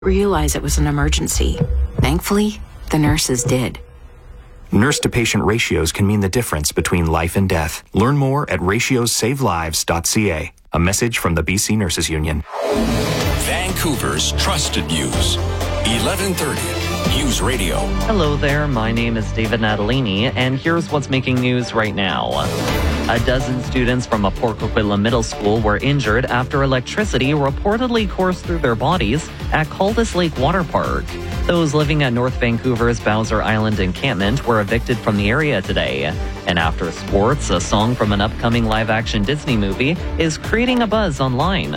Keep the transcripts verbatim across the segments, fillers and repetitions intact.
realize it was an emergency. Thankfully, the nurses did. Nurse-to-patient ratios can mean the difference between life and death. Learn more at ratios save lives dot c a. A message from the B C Nurses Union. Vancouver's trusted news. eleven thirty News Radio. Hello there, my name is David Natalini, and here's what's making news right now. A dozen students from a Port Coquitlam Middle School were injured after electricity reportedly coursed through their bodies at Caldas Lake Water Park. Those living at North Vancouver's Bowser Island encampment were evicted from the area today. And after sports, a song from an upcoming live-action Disney movie is creating a buzz online.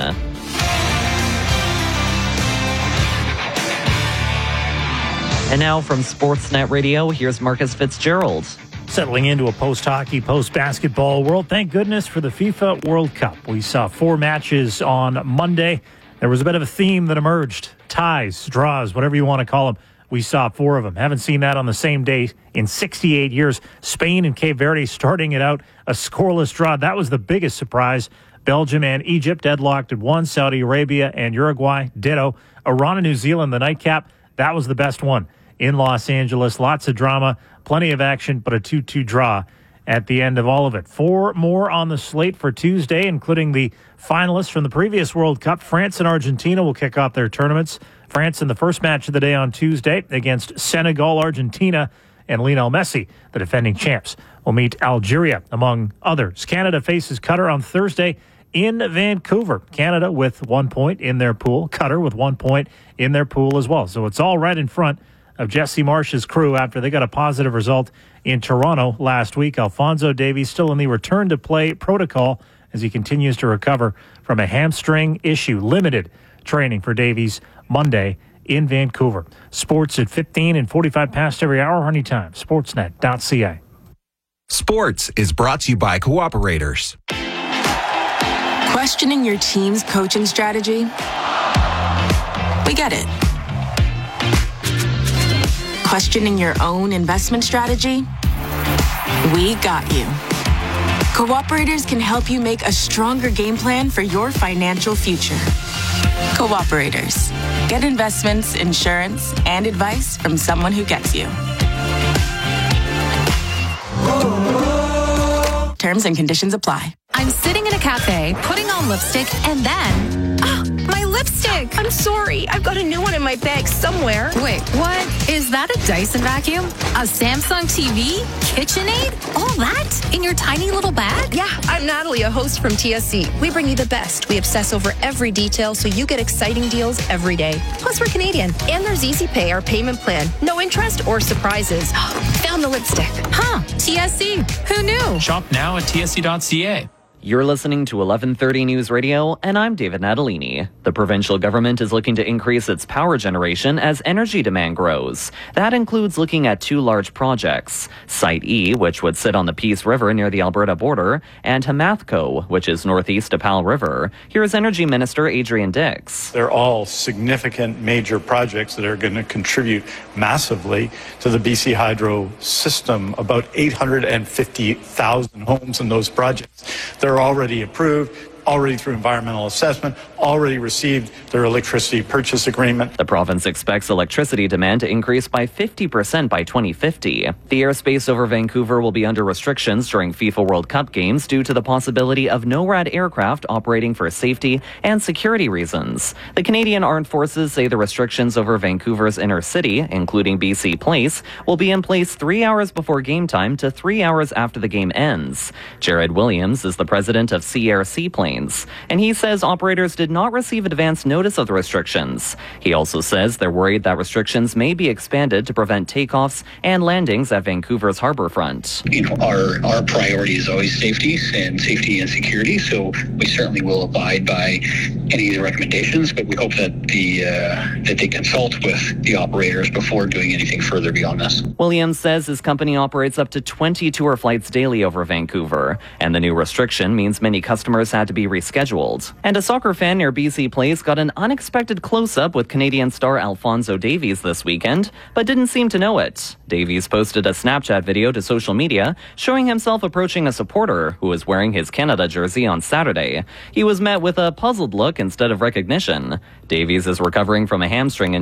And now from Sportsnet Radio, here's Marcus Fitzgerald. Settling into a post-hockey, post-basketball world. Thank goodness for the FIFA World Cup. We saw four matches on Monday. There was a bit of a theme that emerged. Ties, draws, whatever you want to call them. We saw four of them. Haven't seen that on the same day in sixty-eight years. Spain and Cape Verde starting it out, a scoreless draw. That was the biggest surprise. Belgium and Egypt deadlocked at one. Saudi Arabia and Uruguay, ditto. Iran and New Zealand, the nightcap. That was the best one in Los Angeles. Lots of drama, plenty of action, but a two two draw at the end of all of it. Four more on the slate for Tuesday, including the finalists from the previous World Cup. France and Argentina will kick off their tournaments. France in the first match of the day on Tuesday against Senegal. Argentina and Lionel Messi, the defending champs, will meet Algeria, among others. Canada faces Qatar on Thursday in Vancouver. Canada with one point in their pool. Qatar with one point in their pool as well. So it's all right in front of Jesse Marsh's crew after they got a positive result in Toronto last week. Alphonso Davies still in the return-to-play protocol as he continues to recover from a hamstring issue. Limited training for Davies Monday in Vancouver. Sports at fifteen and forty-five past every hour anytime. Sportsnet dot c a. Sports is brought to you by Cooperators. Questioning your team's coaching strategy? We get it. Questioning your own investment strategy? We got you. Cooperators can help you make a stronger game plan for your financial future. Cooperators. Get investments, insurance, and advice from someone who gets you. Terms and conditions apply. I'm sitting in a cafe, putting on lipstick, and then... Oh, my lipstick! I'm sorry. I've got a new one in my bag somewhere. Wait, what? Is that a Dyson vacuum? A Samsung T V? KitchenAid? All that? In your tiny little bag? Yeah, I'm Natalie, a host from T S C. We bring you the best. We obsess over every detail so you get exciting deals every day. Plus, we're Canadian. And there's Easy Pay, our payment plan. No interest or surprises. Found the lipstick. Huh, T S C. Who knew? Shop now at T S C dot c a. You're listening to eleven thirty News Radio, and I'm David Natalini. The provincial government is looking to increase its power generation as energy demand grows. That includes looking at two large projects, Site E, which would sit on the Peace River near the Alberta border, and Hamathco, which is northeast of Powell River. Here's Energy Minister Adrian Dix. They're all significant major projects that are going to contribute massively to the B C Hydro system, about eight hundred fifty thousand homes in those projects. They're already approved, already through environmental assessment, already received their electricity purchase agreement. The province expects electricity demand to increase by fifty percent by twenty fifty. The airspace over Vancouver will be under restrictions during FIFA World Cup games due to the possibility of NORAD aircraft operating for safety and security reasons. The Canadian Armed Forces say the restrictions over Vancouver's inner city, including B C Place, will be in place three hours before game time to three hours after the game ends. Jared Williams is the president of C Air Seaplanes, and he says operators did not receive advance notice of the restrictions. He also says they're worried that restrictions may be expanded to prevent takeoffs and landings at Vancouver's harborfront. You know, our, our priority is always safety and safety and security, so we certainly will abide by any of the recommendations, but we hope that the uh, that they consult with the operators before doing anything further beyond this. Williams says his company operates up to twenty tour flights daily over Vancouver, and the new restriction means many customers had to be be rescheduled. And a soccer fan near B C Place got an unexpected close-up with Canadian star Alphonso Davies this weekend, but didn't seem to know it. Davies posted a Snapchat video to social media showing himself approaching a supporter who was wearing his Canada jersey on Saturday. He was met with a puzzled look instead of recognition. Davies is recovering from a hamstring injury